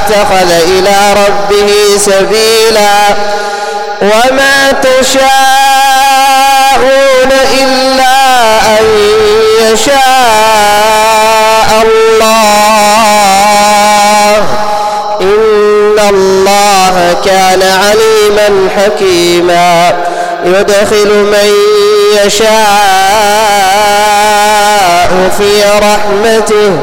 اتخذ إلى ربه سبيلا وما تشاءون إلا أن يشاء الله إن الله كان عليما حكيما يدخل من يشاء في رحمته